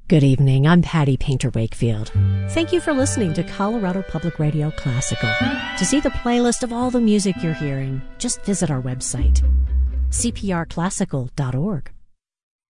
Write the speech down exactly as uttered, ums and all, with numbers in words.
Good evening. I'm Patty Painter Wakefield. Thank you for listening to Colorado Public Radio Classical. To see the playlist of all the music you're hearing, just visit our website, c p r classical dot org.